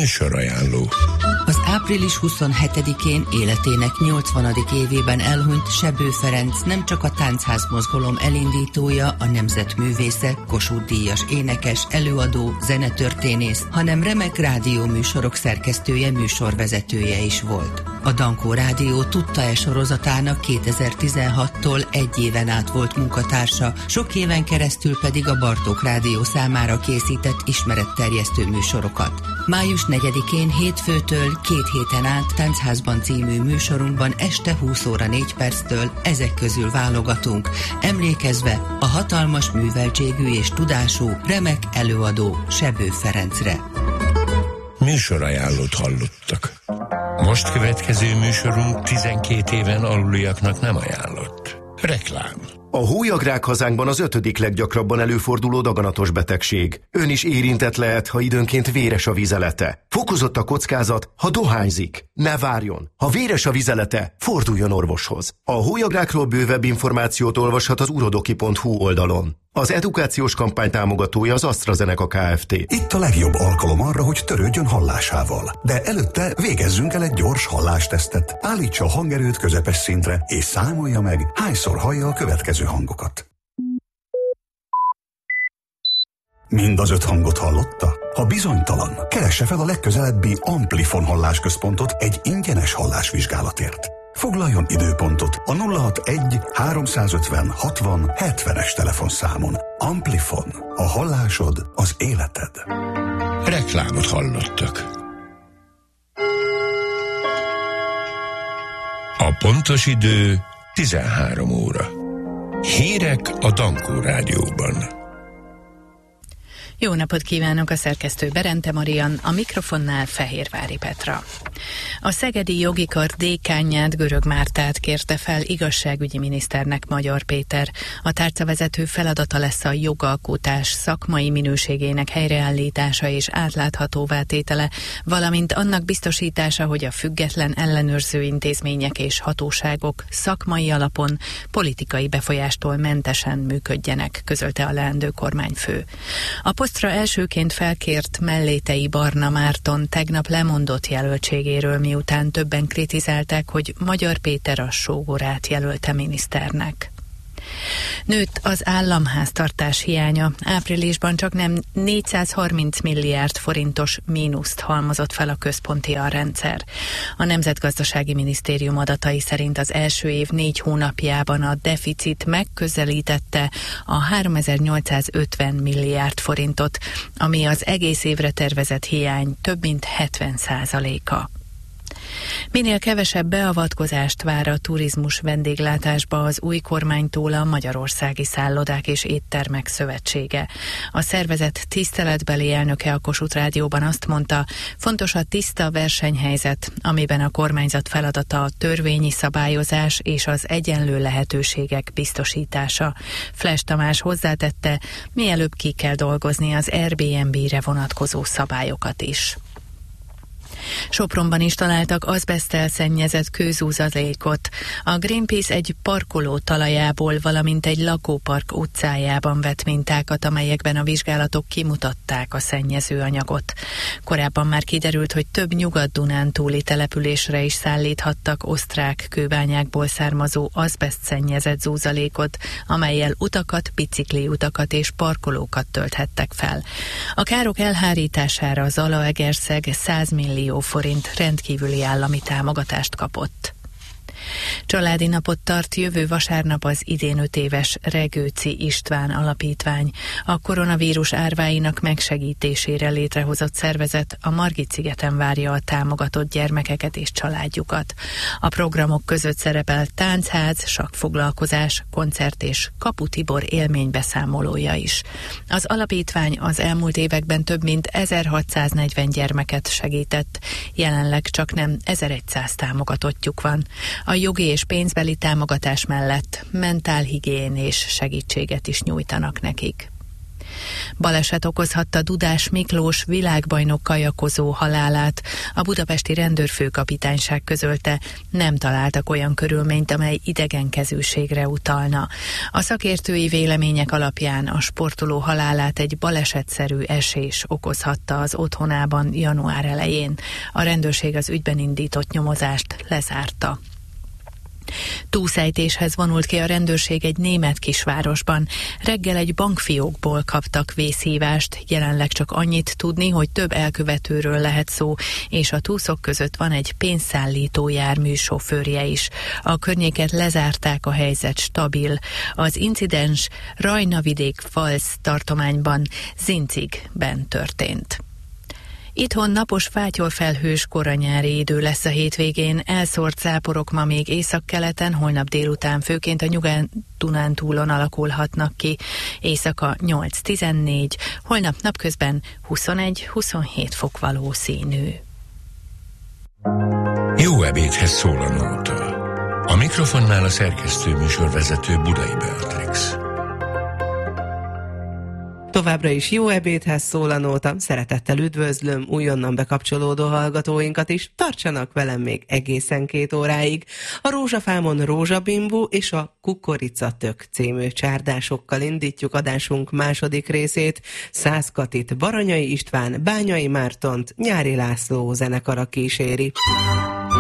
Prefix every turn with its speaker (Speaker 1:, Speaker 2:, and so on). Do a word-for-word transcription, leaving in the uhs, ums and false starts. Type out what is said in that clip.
Speaker 1: Műsorajánló.
Speaker 2: Az április huszonhetedikén életének nyolcvanadik évében elhunyt Sebő Ferenc nem csak a táncház mozgalom elindítója, a nemzetművésze, Kossuth-díjas énekes, előadó, zenetörténész, hanem remek rádióműsorok szerkesztője, műsorvezetője is volt. A Dankó Rádió Tudta-e sorozatának kétezer-tizenhattól egy éven át volt munkatársa, sok éven keresztül pedig a Bartók Rádió számára készített ismeretterjesztő műsorokat. május negyedikén hétfőtől két héten át Táncházban című műsorunkban este húsz óra négy perctől ezek közül válogatunk, emlékezve a hatalmas műveltségű és tudású, remek előadó Sebő Ferencre.
Speaker 1: Műsorajánlót hallottak. Most következő műsorunk tizenkét éven aluliaknak nem ajánlott. Reklám.
Speaker 3: A hólyagrák hazánkban az ötödik leggyakrabban előforduló daganatos betegség. Ön is érintett lehet, ha időnként véres a vizelete. Fokozott a kockázat, ha dohányzik. Ne várjon! Ha véres a vizelete, forduljon orvoshoz. A hólyagrákról bővebb információt olvashat az urodoki pont hu oldalon. Az edukációs kampány támogatója az AstraZeneca Kft.
Speaker 4: Itt a legjobb alkalom arra, hogy törődjön hallásával. De előtte végezzünk el egy gyors hallástesztet. Állítsa a hangerőt közepes szintre, és számolja meg, hányszor hallja a következő hangokat. Mind az öt hangot hallotta? Ha bizonytalan, keresse fel a legközelebbi Amplifon hallásközpontot egy ingyenes hallásvizsgálatért. Foglaljon időpontot a nulla hatvanegy háromszázötven hatvan hetvenes telefonszámon. Amplifon. A hallásod az életed.
Speaker 1: Reklámot hallottak. A pontos idő tizenhárom óra. Hírek a Dankó Rádióban.
Speaker 5: Jó napot kívánok, a szerkesztő Berente Marian, a mikrofonnál Fehérvári Petra. A szegedi jogi kar dékánját, Görög Mártát kérte fel igazságügyi miniszternek Magyar Péter. A tárcavezető feladata lesz a jogalkotás szakmai minőségének helyreállítása és átláthatóvá tétele, valamint annak biztosítása, hogy a független ellenőrző intézmények és hatóságok szakmai alapon politikai befolyástól mentesen működjenek, közölte a leendő kormányfő. A posztra elsőként felkért Mellétei Barna Márton tegnap lemondott jelöltségéről, miután többen kritizálták, hogy Magyar Péter a sógorát jelölte miniszternek. Nőtt az államháztartás hiánya. Áprilisban csak nem négyszázharminc milliárd forintos mínuszt halmozott fel a központi alrendszer. A Nemzetgazdasági Minisztérium adatai szerint az első év négy hónapjában a deficit megközelítette a háromezer-nyolcszázötven milliárd forintot, ami az egész évre tervezett hiány több mint hetven százaléka. Minél kevesebb beavatkozást vár a turizmus vendéglátásba az új kormánytól a Magyarországi Szállodák és Éttermek Szövetsége. A szervezet tiszteletbeli elnöke a Kossuth Rádióban azt mondta, fontos a tiszta versenyhelyzet, amiben a kormányzat feladata a törvényi szabályozás és az egyenlő lehetőségek biztosítása. Flash Tamás hozzátette, mielőbb ki kell dolgozni az Airbnb-re vonatkozó szabályokat is. Sopronban is találtak azbeszttel szennyezett kőzúzadékot. A Greenpeace egy parkoló talajából, valamint egy lakópark utcájában vett mintákat, amelyekben a vizsgálatok kimutatták a szennyező anyagot. Korábban már kiderült, hogy több nyugat-dunántúli településre is szállíthattak osztrák kőbányákból származó azbeszt szennyezett zúzalékot, amellyel utakat, bicikliutakat és parkolókat tölthettek fel. A károk elhárítására az Zalaegerszeg száz millió forint rendkívüli állami támogatást kapott. Családi napot tart jövő vasárnap az idén öt éves Regőci István Alapítvány. A koronavírus árváinak megsegítésére létrehozott szervezet a Margit-szigeten várja a támogatott gyermekeket és családjukat. A programok között szerepel táncház, sakkfoglalkozás, koncert és Kapu Tibor élménybeszámolója is. Az alapítvány az elmúlt években több mint ezerhatszáznegyven gyermeket segített, jelenleg csak nem ezerszáz támogatottjuk van. A jogi és pénzbeli támogatás mellett mentálhigiénés segítséget is nyújtanak nekik. Baleset okozhatta Dudás Miklós világbajnok kajakozó halálát. A budapesti rendőrfőkapitányság közölte, nem találtak olyan körülményt, amely idegenkezűségre utalna. A szakértői vélemények alapján a sportoló halálát egy balesetszerű esés okozhatta az otthonában január elején. A rendőrség az ügyben indított nyomozást lezárta. Túlszejtéshez vonult ki a rendőrség egy német kisvárosban. Reggel egy bankfiókból kaptak vészhívást, jelenleg csak annyit tudni, hogy több elkövetőről lehet szó, és a túszok között van egy pénzszállító jármű sofőrje is. A környéket lezárták, a helyzet stabil. Az incidens Rajna-vidék-Pfalz tartományban, Zinzigben történt. Itthon napos fátyolfelhős koranyári idő lesz a hétvégén, elszórt záporok ma még északkeleten, holnap délután főként a Nyugat-Dunántúlon alakulhatnak ki, éjszaka nyolc-tizennégy, holnap napközben huszonegy-huszonhét fok valószínű.
Speaker 1: Jó ebédhez szól a nóta. A mikrofonnál a szerkesztő műsorvezető Budai Beatrix.
Speaker 6: Továbbra is jó ebédhez szól a nóta. Szeretettel üdvözlöm újonnan bekapcsolódó hallgatóinkat is. Tartsanak velem még egészen két óráig. A Rózsafámon rózsabimbó és a Kukoricatök című csárdásokkal indítjuk adásunk második részét. Szász Katit, Baranyai István, Bányai Mártont, Nyári László zenekara kíséri.